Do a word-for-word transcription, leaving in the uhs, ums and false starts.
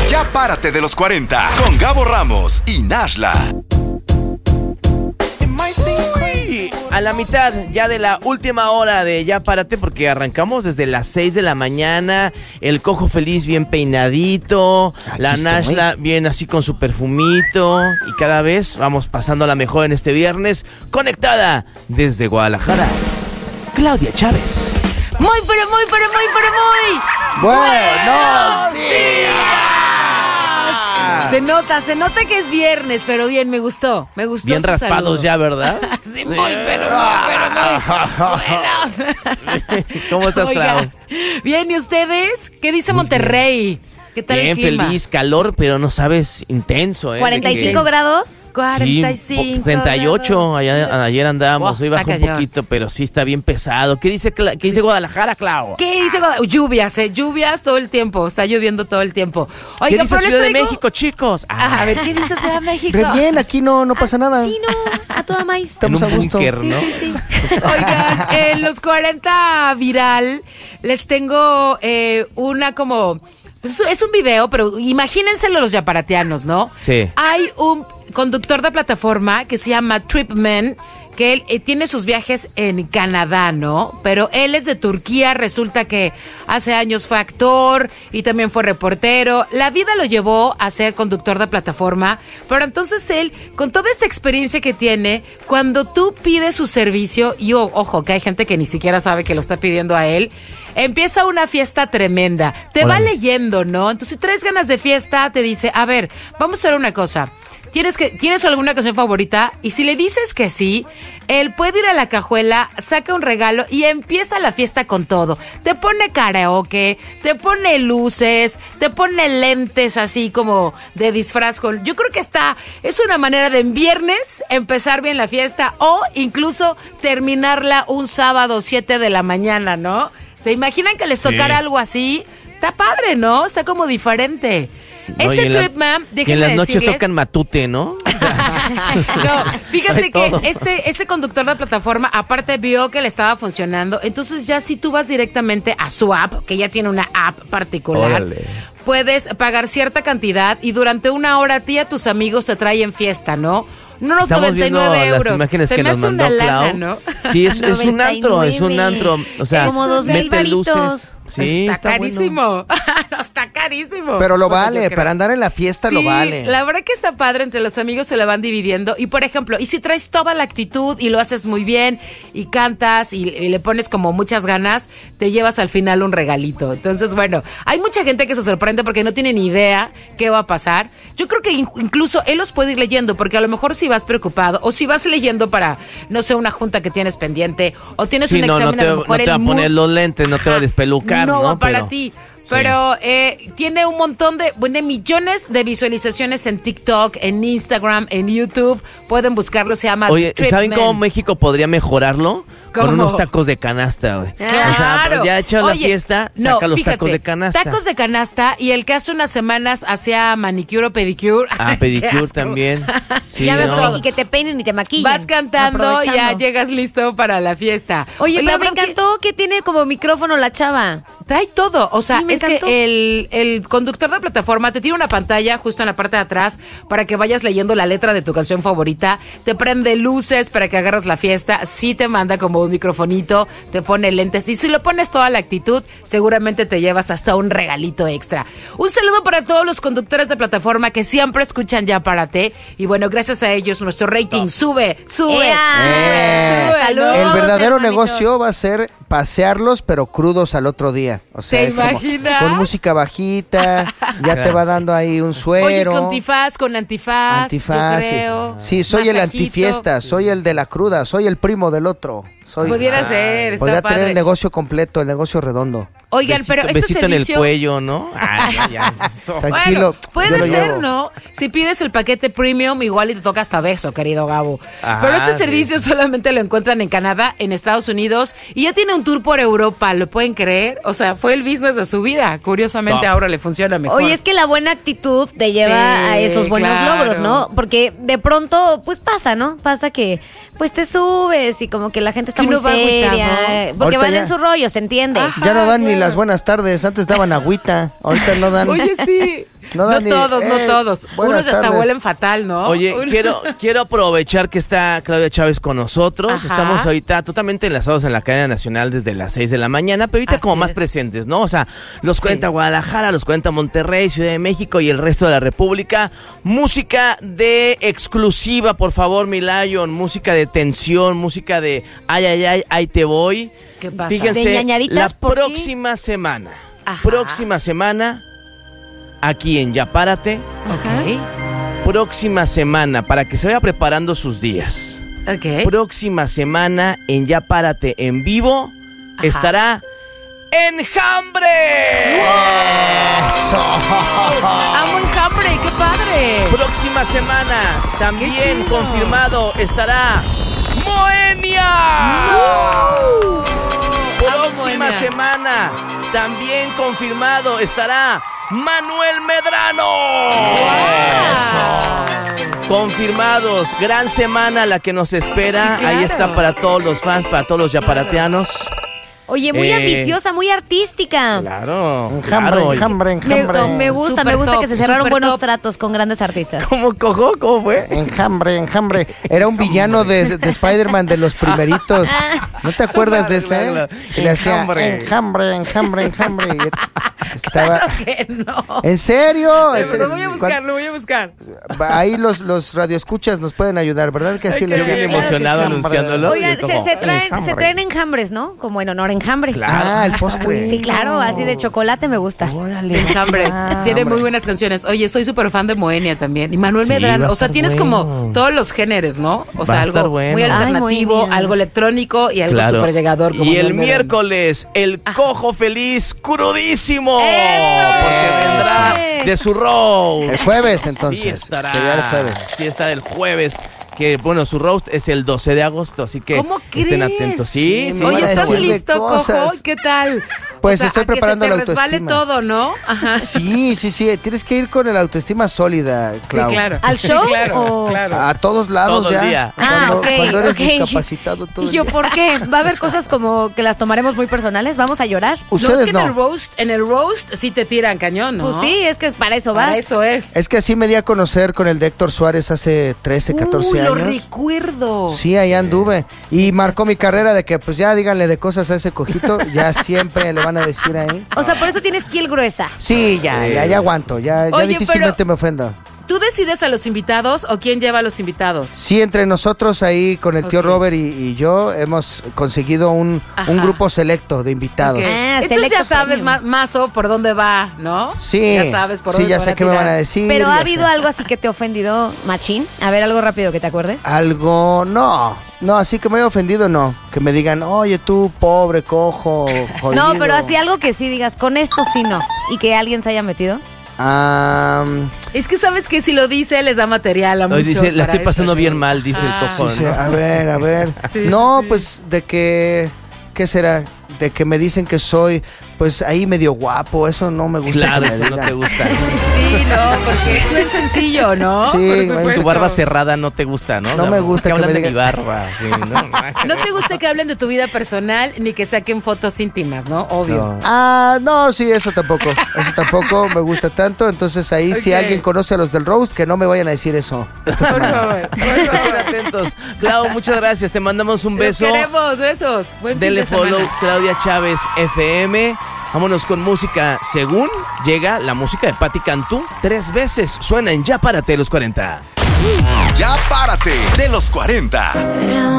Ya párate de los cuarenta con Gabo Ramos y Nashla. A la mitad ya de la última hora de Ya Párate, porque arrancamos desde las seis de la mañana. El Cojo Feliz bien peinadito, aquí la Nashla bien así con su perfumito. Y cada vez vamos pasando la mejor en este viernes. Conectada desde Guadalajara, Claudia Chávez. Muy, pero muy, pero muy, pero muy ¡Buenos días! Se nota, se nota que es viernes, pero bien, me gustó, me gustó. Bien su raspados saludo. ya, ¿verdad? Sí, muy, pero muy, pero muy buenos. ¿Cómo estás, Clau? Bien, ¿y ustedes? ¿Qué dice Monterrey? ¿Qué tal Bien, el clima? feliz, calor, pero no sabes, intenso, ¿eh? ¿cuarenta y cinco que... grados? cuarenta y cinco Sí, treinta y ocho, ayer, ayer andábamos, Oh, hoy bajó un cañón. poquito, pero sí está bien pesado. ¿Qué dice, Cla- qué dice Guadalajara, Clau? ¿Qué dice Guadalajara? Lluvias, eh, lluvias todo el tiempo, está lloviendo todo el tiempo. ¿Qué Oiga, dice pero les Ciudad de traigo- México, chicos? Ah, a ver, ¿qué dice Ciudad de México? Re bien, aquí no, no pasa nada. Sí, no, a toda maíz. Estamos en un a gusto. búnker, Sí, ¿no? sí, sí. Oigan, en los cuarenta viral les tengo eh, una como... Es es un video, pero imagínenselo los yaparateanos, ¿no? Sí. Hay un conductor de plataforma que se llama Tripman, que él eh, tiene sus viajes en Canadá, ¿no? Pero él es de Turquía, resulta que hace años fue actor y también fue reportero. La vida lo llevó a ser conductor de plataforma, pero entonces él, con toda esta experiencia que tiene, cuando tú pides su servicio, y oh, ojo, que hay gente que ni siquiera sabe que lo está pidiendo a él, empieza una fiesta tremenda. Te va Órale. leyendo, ¿no? Entonces, si traes ganas de fiesta, te dice, a ver, vamos a hacer una cosa. ¿Tienes, que, ¿Tienes alguna canción favorita? Y si le dices que sí, él puede ir a la cajuela, saca un regalo y empieza la fiesta con todo. Te pone karaoke, te pone luces, te pone lentes así como de disfraz. Con, yo creo que está, es una manera de en viernes empezar bien la fiesta o incluso terminarla un sábado siete de la mañana, ¿no? ¿Se imaginan que les tocara Sí. algo así? Está padre, ¿no? Está como diferente. No, y Este en la- Tripman, y en déjenme las noches decirles... tocan matute, ¿no? No, fíjate Hay que todo. este, este conductor de plataforma, aparte vio que le estaba funcionando, entonces ya si tú vas directamente a su app, que ya tiene una app particular, Órale. puedes pagar cierta cantidad y durante una hora a ti y a tus amigos te traen fiesta, ¿no? No, Estamos noventa y viendo nueve las euros. imágenes Se que me nos hace mandó una lana, Clau. ¿no? Sí, es, es un antro, es un noventa y nueve. antro. O sea, Como dos mil mete luces. varitos. Sí, está, está carísimo. bueno. No, está carísimo. Pero lo Bueno, yo vale, creo. para andar en la fiesta lo Sí, vale. la verdad que está padre, entre los amigos se la van dividiendo. Y por ejemplo, y si traes toda la actitud y lo haces muy bien y cantas y, y le pones como muchas ganas, te llevas al final un regalito. Entonces, bueno, hay mucha gente que se sorprende porque no tiene ni idea qué va a pasar. Yo creo que in- incluso él los puede ir leyendo, porque a lo mejor si vas preocupado o si vas leyendo para, no sé, una junta que tienes pendiente o tienes Sí, un no, no examen, te, a lo no mejor te el va a poner mood- los lentes, no te va a despelucar, ¿no? no va para Pero- ti. sí. Pero eh, tiene un montón de, bueno, de millones de visualizaciones en TikTok, en Instagram, en YouTube. Pueden buscarlo, se llama Oye, ¿saben Tripman. cómo México podría mejorarlo? ¿Cómo? Con unos tacos de canasta, güey. Claro. O sea, pero ya hecho la Oye, fiesta, no, saca los fíjate, tacos de canasta. Tacos de canasta y el que hace unas semanas hacía manicure o pedicure. Ah, Qué pedicure asco. también. Sí, Ya veo no. que- y que te peinen y te maquillen. Vas cantando y aprovechando. ya llegas listo para la fiesta. Oye, La pero me verdad que encantó que tiene como micrófono la chava. trae todo, o sea, Sí, me es encantó. que el, el conductor de plataforma te tiene una pantalla justo en la parte de atrás para que vayas leyendo la letra de tu canción favorita, te prende luces para que agarras la fiesta, sí te manda como un microfonito, te pone lentes y si lo pones toda la actitud, seguramente te llevas hasta un regalito extra. Un saludo para todos los conductores de plataforma que siempre escuchan Ya Párate y bueno, gracias a ellos nuestro rating sube, sube, ¡Ea! Eh, sube, Saludos, ¿no? El verdadero hermanitos. negocio va a ser pasearlos, pero crudos al otro día. O sea, ¿Te es como imaginas? con música bajita, ya te va dando ahí un Oye, suero. con antifaz, con antifaz, Antifaz, yo sí. creo. Sí, soy el Masajito. antifiesta, soy el de la cruda, soy el primo del otro. Soy, Pudiera ser, está podría padre. tener el negocio completo, el negocio redondo. Oigan, besito, pero este besito servicio... en el cuello, ¿no? Ah, ya, ya. Tranquilo, Bueno, puede yo lo ser, llevo. ¿no? Si pides el paquete premium, igual y te toca hasta beso, querido Gabo. Ah, Pero este sí. servicio solamente lo encuentran en Canadá, en Estados Unidos, y ya tiene un tour por Europa, ¿lo pueden creer? O sea, fue el business de su vida. Curiosamente Top. ahora le funciona mejor. Oye, es que la buena actitud te lleva Sí, a esos buenos claro. logros, ¿no? Porque de pronto, pues pasa, ¿no? Pasa que, pues te subes y como que la gente está Que muy uno va agüitado. seria. Porque Ahorita van ya- en su rollo, ¿se entiende? Ajá. Ya no dan ni claro. las buenas tardes, antes daban agüita, ahorita no dan. Oye, sí. No, Dani, todos, no eh, todos. buenas Unos hasta tardes. huelen fatal, ¿no? Oye, Uno- quiero, quiero aprovechar que está Claudia Chávez con nosotros. Ajá. Estamos ahorita totalmente enlazados en la cadena nacional desde las seis de la mañana, pero ahorita Así como más es. presentes, ¿no? O sea, los Sí. cuarenta Guadalajara, los cuarenta Monterrey, Ciudad de México y el resto de la República. Música de exclusiva, por favor, mi Lion. Música de tensión, música de ay, ay, ay, ahí te voy. ¿Qué pasa? Fíjense, ¿De ñañaritas? la ¿Por qué? próxima semana, Ajá. próxima semana, aquí en Ya Párate, Ok, próxima semana, para que se vaya preparando sus días. ok. Próxima semana en Ya Párate en vivo Ajá. estará Enjambre. Amo Enjambre, qué padre. Próxima semana también Qué chido. confirmado estará Moenia. Amo Próxima Moenia. semana también confirmado estará Manuel Medrano. Confirmados, gran semana la que nos espera. Sí, claro. Ahí está para todos los fans, para todos los yaparateanos. Oye, muy Eh, ambiciosa, muy artística. Claro, Enjambre, claro. enjambre, Me, enjambre. me gusta, Super me gusta top, que se cerraron super buenos top. tratos con grandes artistas. ¿Cómo cojo? ¿Cómo fue? Enjambre, enjambre. Era un villano de, de Spider-Man de los primeritos. ¿No te acuerdas de ese? Claro, claro. Y le hacía Enjambre. enjambre, enjambre, enjambre. Y estaba... Que no. ¿En serio? ¿En Lo serio? voy a buscar, lo voy a buscar. Cuan- Ahí los, los radioescuchas nos pueden ayudar, ¿verdad? Que así Ay, le qué decían. bien Claro que emocionado sí. anunciándolo. Oigan, Como se, se traen, se enjambre. traen enjambres, ¿no? Como en honor a enjambre. Claro. Ah, el postre. Sí, claro, así de chocolate me gusta. Enjambre. Ah, Tiene hombre. muy buenas canciones. Oye, soy súper fan de Moenia también. Y Manuel Sí, va Medrano. a O sea, estar tienes bueno. como todos los géneros, ¿no? O Va sea, a algo estar bueno. muy Ay, alternativo, Moenia. algo electrónico y algo Claro. súper llegador. Como Y el Manuel Medrano. miércoles, el cojo feliz crudísimo. ¡Eso! Porque vendrá de su roast. El jueves, Sí entonces. estará. Sería el jueves. Sí estará el jueves. Que bueno, su roast es el doce de agosto, así que ¿Cómo estén crees? atentos. Sí, Sí, sí. Oye, van a ¿estás decirle listo, cosas. Cojo? ¿Qué tal? Pues O sea, estoy a que preparando se te la resbale autoestima. todo, ¿no? Ajá. Sí, sí, sí. Tienes que ir con el autoestima sólida, Clau. Sí, claro. ¿Al Sí, show claro, o- claro. A todos lados Todo el ya. día. Ah, Cuando, ok, cuando eres ok. discapacitado todo ¿Y el yo día. por qué? ¿Va a haber cosas como que las tomaremos muy personales? ¿Vamos a llorar? No, es Ustedes que no. en el roast, en el roast sí te tiran cañón, ¿no? Pues sí, es que para eso Para vas. eso es. Es que así me di a conocer con el de Héctor Suárez hace trece, catorce Uy, lo años. recuerdo. Sí, ahí anduve. Y marcó mi carrera de que pues ya díganle de cosas a ese cojito, ya siempre le van a decir ahí. O sea, por eso tienes piel gruesa. Sí, ya, ya, ya aguanto, ya, ya Oye, difícilmente pero- me ofendo. ¿Tú decides a los invitados o quién lleva a los invitados? Sí, entre nosotros ahí con el tío Ok. Robert y, y yo hemos conseguido un, Ajá. un grupo selecto de invitados. Ok. Ah, Entonces selecto ya sabes premium. más, más o por dónde va, ¿no? Sí, Ya sabes por sí, dónde ya te sé van qué me van a tirar. decir. Pero ya ha habido sé. algo así que te ha ofendido, machín. A ver, algo rápido que te acuerdes. Algo, no, no, así que me haya ofendido, no. Que me digan, oye tú, pobre, cojo, jodido. No, pero así algo que sí digas, con esto sí no. Y que alguien se haya metido. Ah, Es que sabes que si lo dice les da material a Hoy muchos. dice, la para estoy pasando eso. bien mal, dice Ah. el cojo. sí, sí, ¿no? a ver, a ver. Sí, no, sí. pues de que, ¿qué será? De que me dicen que soy, pues ahí medio guapo, eso no me gusta. Claro, que me eso no digan. te gusta. Sí, no, porque es bien sencillo, ¿no? Sí, Por bueno, supuesto. Tu barba cerrada no te gusta, ¿no? No me gusta que que me hablan de digan- mi barba. Sí, ¿no? No te gusta que hablen de tu vida personal ni que saquen fotos íntimas, ¿no? Obvio. No. Ah, no, sí, eso tampoco. Eso tampoco me gusta tanto. Entonces ahí si Ok. alguien conoce a los del roast, que no me vayan a decir eso. Por favor, por Estén favor. atentos. Clau, muchas gracias. Te mandamos un beso. Los queremos, besos. Buen fin Dele de semana. follow Claudia Chávez F M. Vámonos con música. Según llega la música de Patti Cantú, tres veces suena en Ya Párate los cuarenta. Ya Párate de los cuarenta.